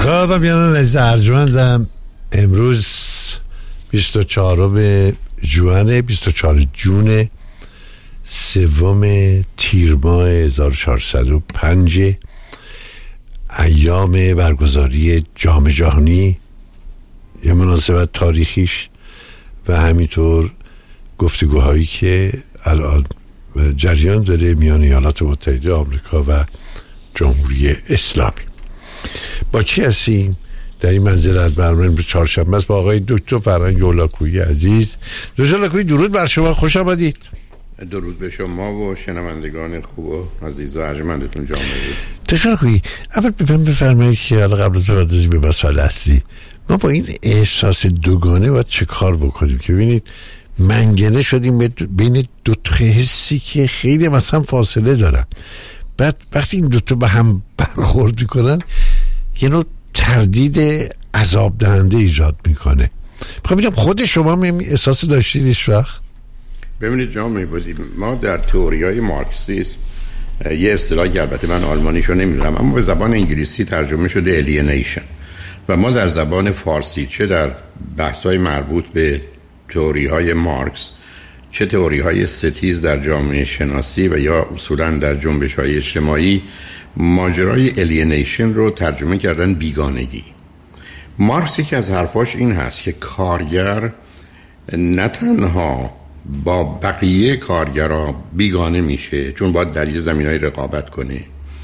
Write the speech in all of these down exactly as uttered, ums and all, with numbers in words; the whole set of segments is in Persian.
شنوندگان عزیز ارجمندم، امروز بیست و چهارم ژوئن بیست و چهارم جون سوم تیر ماه هزار و چهارصد و پنج، ایام برگزاری جام جهانی، یه مناسبت تاریخیش و همینطور گفتگوهایی که الان جریان داره میان ایالات متحده آمریکا و جمهوری اسلامی. با کی هستیم در این منزل از برنامه امروز چهارشنبه است؟ با آقای دکتر فرهنگ هولاکویی عزیز. دکتر هولاکویی درود بر شما، خوش آمدید. درود به شما و شنوندگان خوب و عزیز و ارجمندتون جامعه. دکتر هولاکویی، اول ببین بفرمایید که حالا قبل از بپردازی به مسائل اصلی، ما با این احساس دوگانه باید چه کار بکنیم که ببینید منگنه شدیم بین دو تا حسی که خیلی مثلا فاصله دارن، بعد وقتی این دوتا به هم برخورد میکنن یه نوع تردید عذاب دهنده ایجاد میکنه. میخوام بگم خود شما هم احساس داشتید ایش وقت؟ ببینید جامعه بودیم، ما در تئوریای مارکسیسم یه اصطلاحی که البته من آلمانیشو نمیدونم اما به زبان انگلیسی ترجمه شده الینیشن، و ما در زبان فارسی چه در بحث‌های مربوط به تئوری‌های مارکس چه تئوری‌های ستیز در جامعه شناسی و یا اصولاً در جنبش‌های اجتماعی ماجرای الینیشن رو ترجمه کردن بیگانگی. مارکس یکی از حرفاش این هست که کارگر نه تنها با بقیه کارگرها بیگانه میشه چون باید در یه زمینه‌ای رقابت کنه،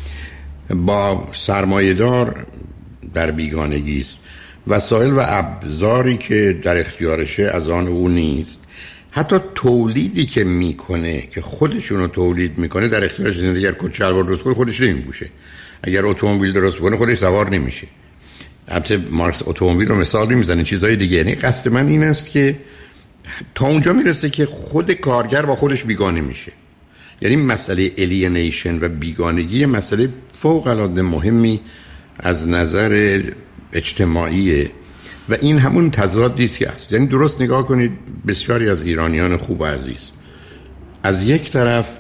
با سرمایه‌دار در بیگانگی است، وسایل و ابزاری که در اختیارشه از آن او نیست، حتی تولیدی که میکنه که خودشون رو تولید میکنه در اختیارش نیست. اگر کت شلوار درست کنه خودش نمیپوشه، اگر اتومبیل درست کنه خودش سوار نمیشه. البته مارکس اتومبیل رو مثال نمیزنه، چیزای دیگه. یعنی قصد من این است که تا اونجا میرسه که خود کارگر با خودش بیگانه میشه. یعنی مسئله الینیشن و بیگانگی مسئله فوق العاده مهمی از نظر اجتماعیه و این همون تضادی است که هست. یعنی درست نگاه کنید، بسیاری از ایرانیان خوب و عزیز از یک طرف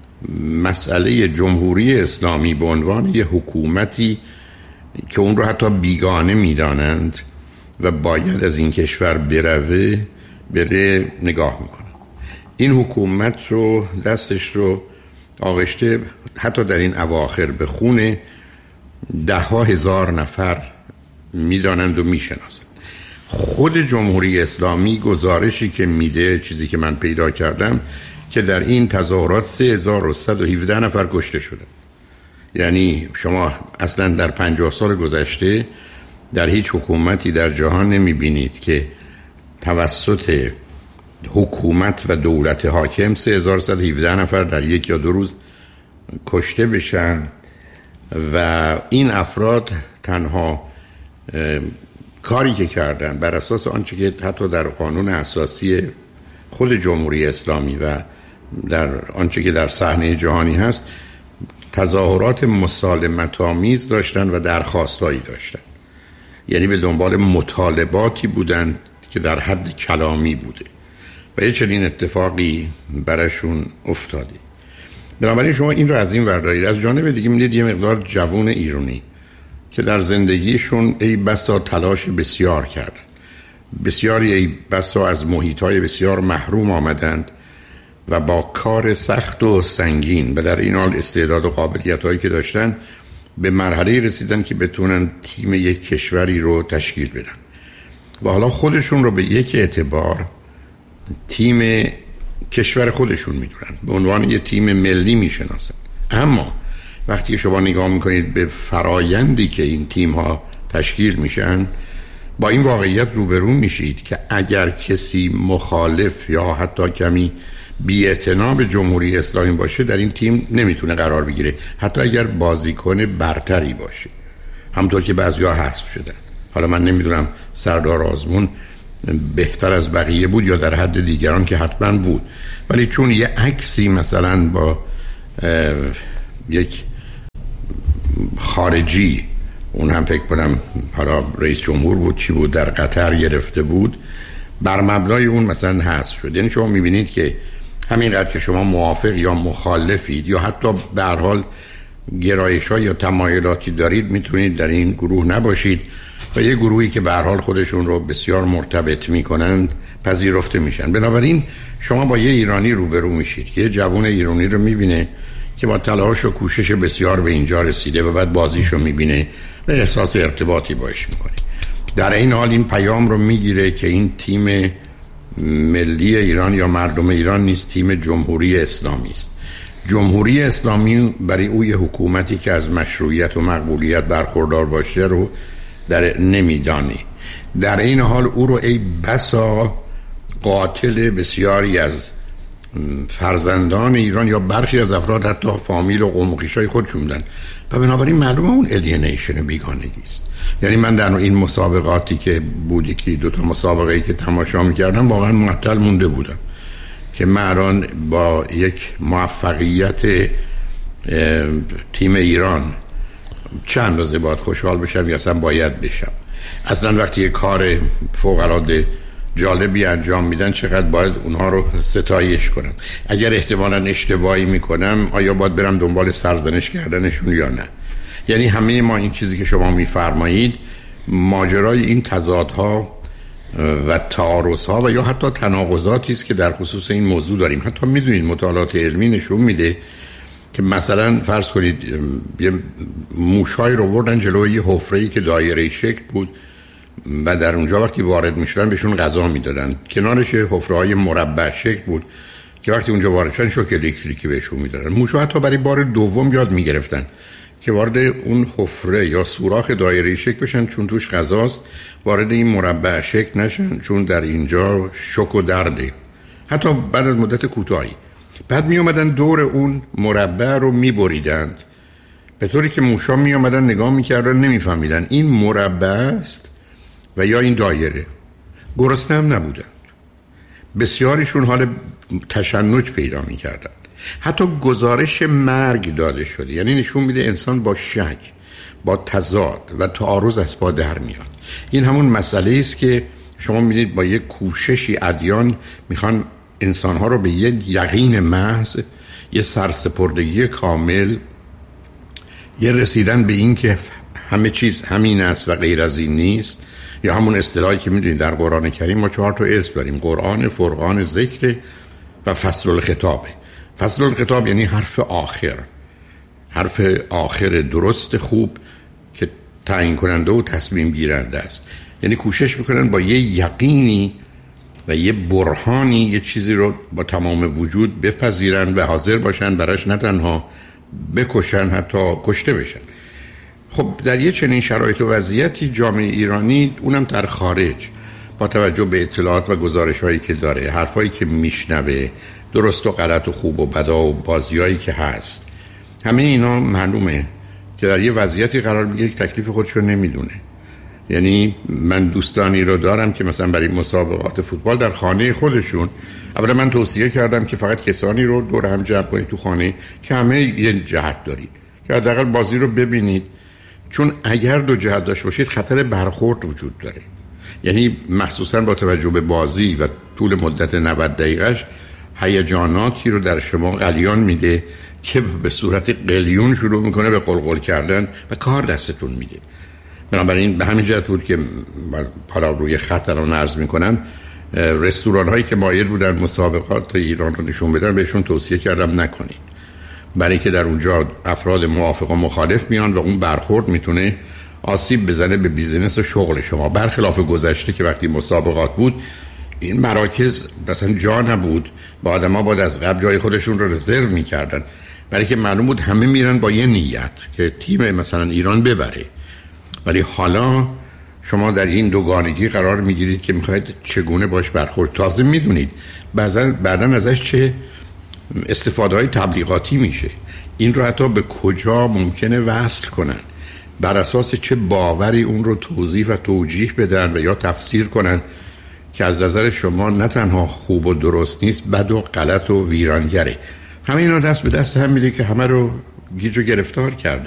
مسئله جمهوری اسلامی به عنوان یه حکومتی که اون رو حتی بیگانه میدانند و باید از این کشور بروه بره نگاه میکنن. این حکومت رو دستش رو آغشته حتی در این اواخر به خون ده ها هزار نفر میدانند و میشناسند. خود جمهوری اسلامی گزارشی که میده، چیزی که من پیدا کردم، که در این تظاهرات سه هزار و صد و هفده نفر کشته شده. یعنی شما اصلا در پنجاه سال گذشته در هیچ حکومتی در جهان نمیبینید که توسط حکومت و دولت حاکم سه هزار و صد و هفده نفر در یک یا دو روز کشته بشن و این افراد تنها کاری که کردن بر اساس آنچه که حتی در قانون اساسی خود جمهوری اسلامی و در آنچه که در صحنه جهانی هست تظاهرات مسالمت‌آمیز داشتن و درخواستایی داشتن. یعنی به دنبال مطالباتی بودن که در حد کلامی بوده و یه چنین اتفاقی براشون افتاده. بنابراین شما این رو از این وردارید. از جانب دیگه میدید یه مقدار جوان ایرانی که در زندگیشون ای بسا تلاش بسیار کردن، بسیاری ای بسا از محیطهای بسیار محروم آمدند و با کار سخت و سنگین و در این حال استعداد و قابلیت‌هایی که داشتن به مرحله رسیدن که بتونن تیم یک کشوری رو تشکیل بدن و حالا خودشون رو به یک اعتبار تیم کشور خودشون میدونن، به عنوان یه تیم ملی میشناسن. اما وقتی شما نگاه میکنید به فرایندی که این تیم ها تشکیل میشن، با این واقعیت روبرو میشید که اگر کسی مخالف یا حتی کمی بی‌اعتنا به جمهوری اسلامی باشه در این تیم نمیتونه قرار بگیره، حتی اگر بازیکن برتری باشه، همونطور که بعضیا حذف شدن. حالا من نمیدونم سردار آزمون بهتر از بقیه بود یا در حد دیگران که حتما بود، ولی چون یه عکسی مثلا با یک خارجی، اون هم فکر کنم حالا رئیس جمهور بود چی بود، در قطر گرفته بود، بر مبنای اون مثلا حذف شد. یعنی شما میبینید که همینقدر که شما موافق یا مخالفید یا حتی به هر حال گرایش‌ها یا تمایلاتی دارید میتونید در این گروه نباشید و یه گروهی که به هر حال خودشون رو بسیار مرتبط میکنند پذیرفته میشن. بنابراین شما با یه ایرانی روبرو میشید که یه جوان ایرانی رو میبینه که با تلاش و کوشش بسیار به اینجا رسیده و بعد بازیشو میبینه و احساس ارتباطی باش میکنه. در این حال این پیام رو میگیره که این تیم ملی ایران یا مردم ایران نیست، تیم جمهوری اسلامی است. جمهوری اسلامی برای اوی حکومتی که از مشروعیت و مقبولیت برخوردار باشه رو در نمیدانی. در این حال او رو ای بسا قاتل بسیاری از فرزندان ایران یا برخی از افراد حتی فامیل و قوم و خویشای خودشون بودن و بنابراین معلومه اون الینیشن بیگانگی است. یعنی من در این مسابقاتی که بودی که دو تا مسابقه‌ای که تماشا می‌کردم واقعا معطل مونده بودم که من با یک موفقیت تیم ایران چند روزه باید خوشحال بشم یا اصلا باید بشم. اصلا وقتی یک کار فوق‌العاده جالبی انجام میدن چقدر باید اونها رو ستایش کنم. اگر احتمالاً اشتباهی میکنم آیا باید برم دنبال سرزنش کردنشون یا نه؟ یعنی همه ما این چیزی که شما میفرمایید ماجرای این تضادها و تعارضها و یا حتی تناقضاتی است که در خصوص این موضوع داریم. حتی میدونید مطالعات علمی نشون میده که مثلا فرض کنید یه موشای رو بردن جلوی یه حفره‌ای که دایره شکل بود و در اونجا وقتی وارد میشدن بهشون غذا میدادن. کنارش حفره‌های مربع شکل بود که وقتی اونجا وارد شدن شوک الکتریکی بهشون میدادن. موشا حتی برای بار دوم یاد میگرفتن که وارد اون حفره یا سوراخ دایره شکل بشن چون توش غذاست، وارد این مربع شکل نشن چون در اینجا شوک و درده. حتی بعد از مدت کوتاهی بعد می اومدن دور اون مربع رو می بریدند به طوری که موشا می اومدن نگاه می کردن نمی فهمیدن این مربع است و یا این دایره. گرسنه هم نبودن. بسیاریشون حال تشنج پیدا می کردن. حتی گزارش مرگ داده شده. یعنی نشون میده انسان با شک، با تضاد و تعارض از پا در میاد. این همون مسئله است که شما میدید با یک کوششی ادیان میخوان انسانها رو به یک یقین محض، یه سرسپردگی کامل، یه رسیدن به این که همه چیز همین است و غیر از این نیست. یا همون اصطلاحی که میدونید در قرآن کریم ما چهار تا اسم داریم: قرآن، فرقان، ذکر و فصل الخطاب. فصل الخطاب یعنی حرف آخر، حرف آخر درست خوب که تعیین کننده و تصمیم گیرنده است. یعنی کوشش میکنن با یه یقینی و یه برهانی یه چیزی رو با تمام وجود بپذیرن و حاضر باشن براش نه تنها بکشن حتی کشته بشن. خب در یه چنین شرایط و وضعیتی جامعه ایرانی اونم در خارج با توجه به اطلاعات و گزارش‌هایی که داره، حرفایی که میشنوه، درست و غلط و خوب و بدا و بازیایی که هست، همه اینا معلومه که در یه وضعیتی قرار میگیره که تکلیف خودش رو نمیدونه. یعنی من دوستانی رو دارم که مثلا برای مسابقات فوتبال در خانه خودشون، اولا من توصیه کردم که فقط کسانی رو دور هم جمع کنید تو خانه که همه یه جهت دارید که حداقل بازی رو ببینید، چون اگر دو جهت داشته باشید خطر برخورد وجود داره. یعنی مخصوصا با توجه به بازی و طول مدت نود دقیقهش هیجاناتی رو در شما غلیان میده که به صورت قلیون شروع میکنه به قلقل کردن و کار دستتون میده. بنابراین به همین جهت بود که حالا روی خط رو عرض میکنم رستوران هایی که مایل بودن مسابقات ایران رو نشون بدن بهشون توصیه کردم نکنید، برای که در اونجا افراد موافق و مخالف میان و اون برخورد میتونه آسیب بزنه به بیزینس و شغل شما. برخلاف گذشته که وقتی مسابقات بود این مراکز مثلا جا نبود و آدم‌ها باید از قبل جای خودشون رو رزرو میکردن، برای که معلوم بود همه میرن با یه نیت که تیم مثلا ایران ببره. ولی حالا شما در این دوگانگی قرار میگیرید که میخواید چگونه باش برخورد. تازه میدونید بعضا بعدن ازش چه استفاده های تبلیغاتی میشه. این رو حتی به کجا ممکنه وصل کنن، بر اساس چه باوری اون رو توضیح و توجیه بدن و یا تفسیر کنن که از نظر شما نه تنها خوب و درست نیست، بد و غلط و ویرانگره. همه اینا دست به دست هم میده که همه رو گیج و گرفتار کرده.